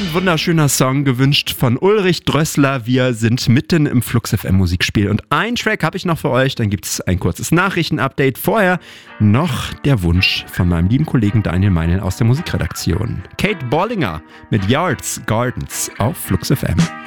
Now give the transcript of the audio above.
Ein wunderschöner Song, gewünscht von Ulrich Drössler. Wir sind mitten im Flux FM Musikspiel und ein Track habe ich noch für euch. Dann gibt es ein kurzes Nachrichtenupdate. Vorher noch der Wunsch von meinem lieben Kollegen Daniel Meinl aus der Musikredaktion. Kate Bollinger mit Yards Gardens auf Flux FM.